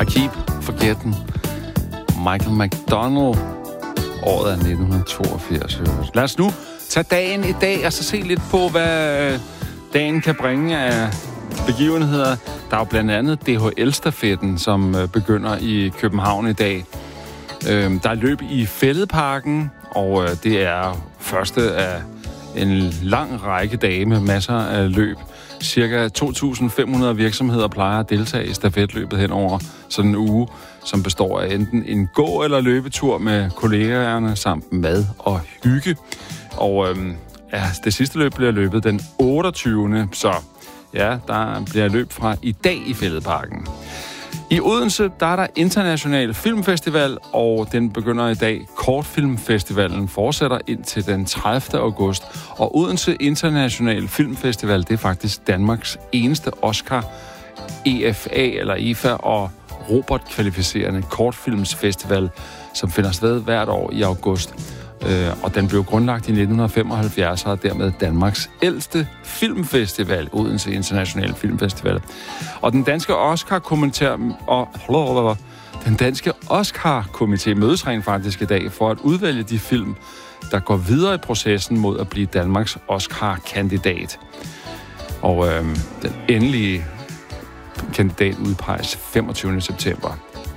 Keep Forgetting. Michael McDonald. Året er 1982. Lad os nu tage dagen i dag og så se lidt på, hvad dagen kan bringe af begivenheder. Der er jo blandt andet DHL-stafetten, som begynder i København i dag. Der er løb i Fælledparken, og det er første af en lang række dage med masser af løb. Cirka 2.500 virksomheder plejer at deltage i stafetløbet hen over sådan en uge, som består af enten en gå- eller løbetur med kollegaerne samt mad og hygge. Og det sidste løb bliver løbet den 28. Så ja, der bliver løb fra i dag i Fælledparken. I Odense, der er der International Filmfestival, og den begynder i dag. Kortfilmfestivalen fortsætter indtil den 30. august. Og Odense International Filmfestival, det er faktisk Danmarks eneste Oscar, EFA eller EFA og Robert-kvalificerende kortfilmsfestival, som finder sted hvert år i august. Og den blev grundlagt i 1975 og er dermed Danmarks ældste filmfestival, Odense International Filmfestival. Og den danske Oscar-komité mødes rent faktisk i dag for at udvælge de film, der går videre i processen mod at blive Danmarks Oscar-kandidat. Og den endelige kandidat udpeges 25. september.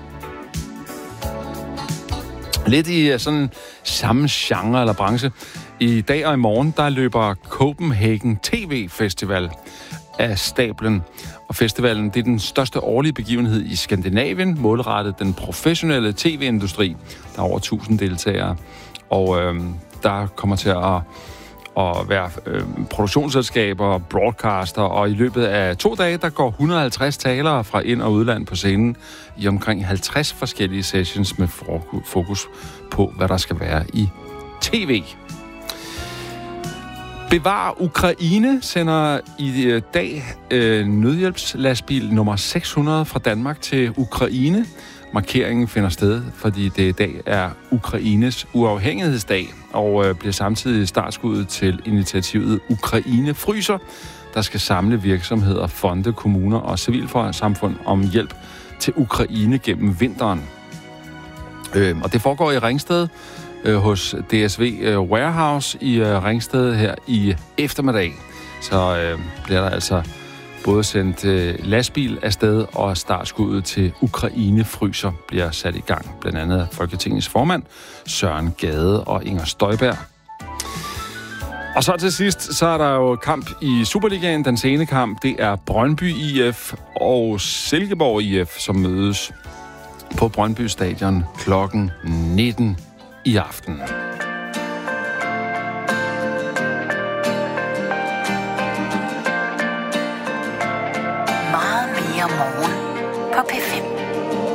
Lidt i sådan samme genre eller branche. I dag og i morgen, der løber Copenhagen TV Festival af stablen. Og festivalen, det er den største årlige begivenhed i Skandinavien, målrettet den professionelle tv-industri. Der er over 1000 deltagere, og der kommer til at være produktionsselskaber, broadcaster, og i løbet af 2 dage, der går 150 talere fra ind- og udland på scenen i omkring 50 forskellige sessions med fokus på, hvad der skal være i tv. Bevar Ukraine sender i dag nødhjælpslastbil nummer 600 fra Danmark til Ukraine. Markeringen finder sted, fordi det i dag er Ukraines uafhængighedsdag, og bliver samtidig startskuddet til initiativet Ukraine Fryser, der skal samle virksomheder, fonde, kommuner og civilsamfund om hjælp til Ukraine gennem vinteren. Og det foregår i Ringsted hos DSV Warehouse i Ringsted her i eftermiddag. Så bliver der altså både sendt lastbil afsted, og startskuddet til Ukraine Fryser bliver sat i gang. Blandt andet af Folketingets formand, Søren Gade og Inger Støjberg. Og så til sidst, så er der jo kamp i Superligaen. Den sene kamp, det er Brøndby IF og Silkeborg IF, som mødes på Brøndby Stadion klokken 19 i aften. Meget mere morgen på P5.